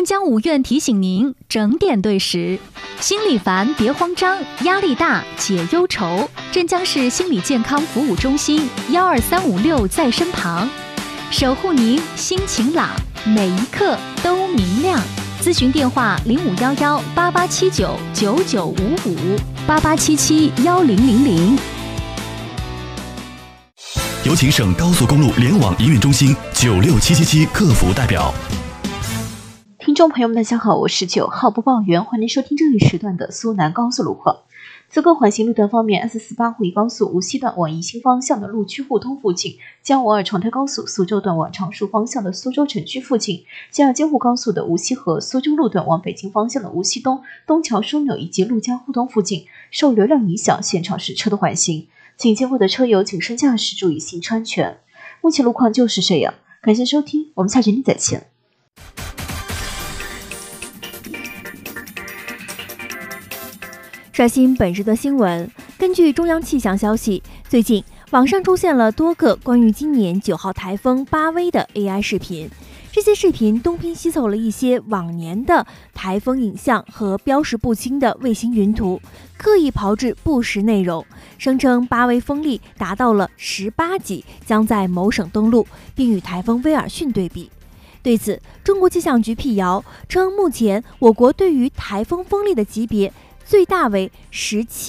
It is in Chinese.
江五院提醒您整点对时。心里烦别慌张，压力大解忧愁。镇江市心理健康服务中心12356在身旁，守护您心情朗，每一刻都明亮。咨询电话05118879995588771000。 有请省高速公路联网营运中心96777客服代表。 听众朋友们大家好，我是9号播报员，欢迎收听这一时段的苏南高速路况。自贡环形路段方面 ，S48 沪宜高速无锡段往宜兴方向的路区互通附近，江52长泰高速苏州段往常熟方向的苏州城区附近，京京沪高速的无锡和苏州路段往北京方向的无锡东、东桥枢纽以及陆家互通附近，受流量影响，现场是车多缓行，请前后的车友谨慎驾驶，注意行车安全。目前路况就是这样，感谢收听，我们下节再见。 刷新本日的新闻。根据中央气象消息，最近网上出现了多个关于今年9号台风巴威的 AI 视频。这些视频东拼西凑了一些往年的台风影像和标识不清的卫星云图，刻意炮制不实内容，声称巴威风力达到了18级，将在某省登陆，并与台风威尔逊对比。对此，中国气象局辟谣称，目前我国对于台风风力的级别最大为17